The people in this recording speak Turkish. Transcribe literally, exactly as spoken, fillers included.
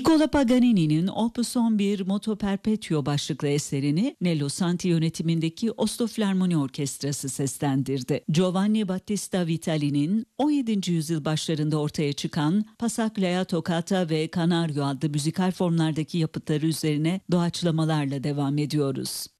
Nicola Paganini'nin Opus on bir Moto Perpetuo başlıklı eserini Nello Santi yönetimindeki Oslo Filarmoni Orkestrası seslendirdi. Giovanni Battista Vitali'nin on yedinci yüzyıl başlarında ortaya çıkan Passaclia, Toccata ve Canario adlı müzikal formlardaki yapıtları üzerine doğaçlamalarla devam ediyoruz.